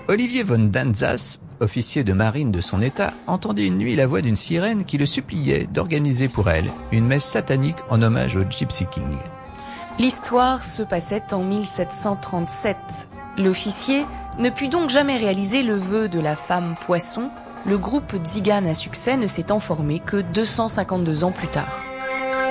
Olivier von Danzas, officier de marine de son état, entendit une nuit la voix d'une sirène qui le suppliait d'organiser pour elle une messe satanique en hommage au Gypsy King. L'histoire se passait en 1737. L'officier ne put donc jamais réaliser le vœu de la femme poisson. Le groupe Tziganes à succès ne s'étant formé que 252 ans plus tard.